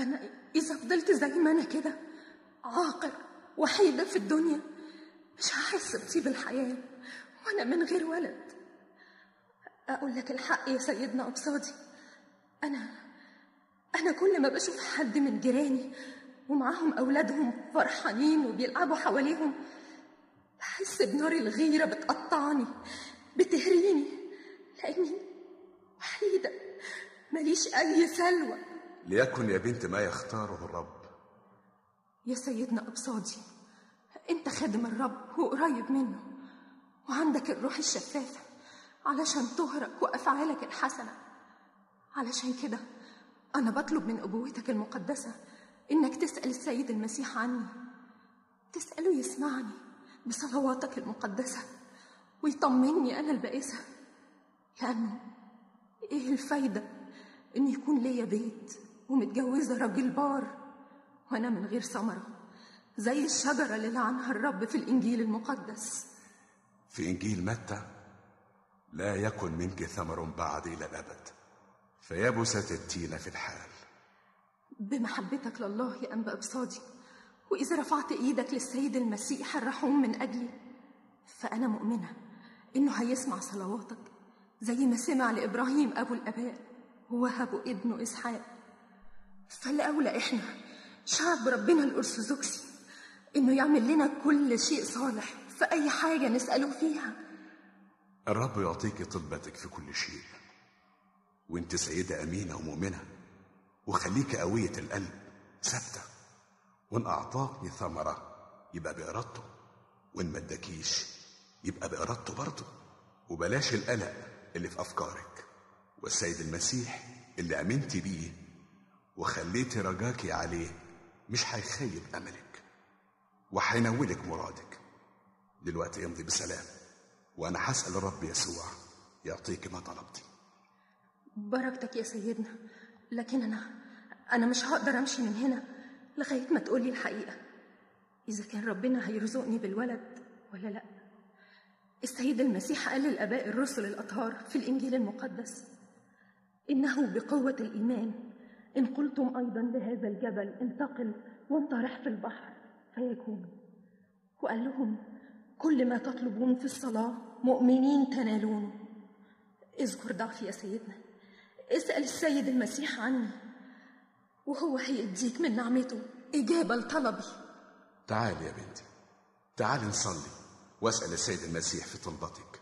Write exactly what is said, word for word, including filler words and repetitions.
أنا إذا فضلت زي ما أنا كده عاقر وحيدة في الدنيا مش هحس بطيب الحياة وأنا من غير ولد. أقول لك الحق يا سيدنا أبصادي، أنا أنا كل ما بشوف حد من جيراني ومعاهم أولادهم فرحانين وبيلعبوا حواليهم بحس بنار الغيرة بتقطعني بتهريني، لأني وحيدة ماليش أي سلوى. ليكن يا بنت ما يختاره الرب. يا سيدنا أبصادي، أنت خادم الرب وقريب منه وعندك الروح الشفافة علشان طهرك وأفعالك الحسنة. علشان كده أنا بطلب من أبوتك المقدسة إنك تسأل السيد المسيح عني، تسأله يسمعني بصلواتك المقدسة ويطمني أنا البائسة، لأنه إيه الفايدة إن يكون ليا بيت ومتجوزة راجل بار وأنا من غير ثمرة زي الشجرة اللي لعنها الرب في الإنجيل المقدس. في إنجيل متى: لا يكن منك ثمر بعد إلى الأبد، فيبست التين في الحال. بمحبتك لله يا أنبا أبصادي، وإذا رفعت إيدك للسيد المسيح الرحوم من أجلي فأنا مؤمنة إنه هيسمع صلواتك زي ما سمع لإبراهيم أبو الآباء ووهبه ابنه إسحاق. فالأولى إحنا شعب ربنا الأرثوذكسي إنه يعمل لنا كل شيء صالح في أي حاجة نسأله فيها. الرب يعطيك طلبتك في كل شيء، وانت سيدة أمينة ومؤمنة، وخليك قوية القلب ثابتة، وإن أعطاكني ثمرة يبقى بإرادته، وإن ما اداكيش يبقى بإرادته برضه. وبلاش القلق اللي في أفكارك، والسيد المسيح اللي أمنتي بيه وخليتي رجاكي عليه مش هيخيب أملك وهينولك مرادك. دلوقتي امضي بسلام، وأنا هسأل الرب يسوع يعطيك ما طلبتي. بركتك يا سيدنا، لكن أنا أنا مش هقدر أمشي من هنا لغاية ما تقولي الحقيقة إذا كان ربنا هيرزقني بالولد ولا لأ. السيد المسيح قال للآباء الرسل الأطهار في الإنجيل المقدس: إنه بقوة الإيمان إن قلتم أيضا لهذا الجبل انتقل وانطرح في البحر فيكون. وقال لهم: كل ما تطلبون في الصلاة مؤمنين تنالونه. اذكر ضعفي يا سيدنا، اسأل السيد المسيح عني وهو هيديك من نعمته إجابة لطلبي. تعالي يا بنتي، تعالي نصلي واسأل السيد المسيح في طلبتك.